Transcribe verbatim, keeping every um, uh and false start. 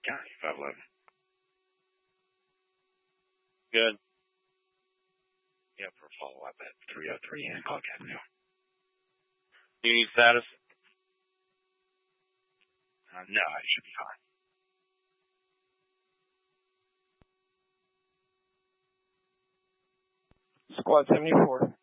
County, five eleven. Good. Yeah, for follow-up at three oh three Hancock Avenue. Do you need status? Uh, no, I should be fine. Squad seventy-four.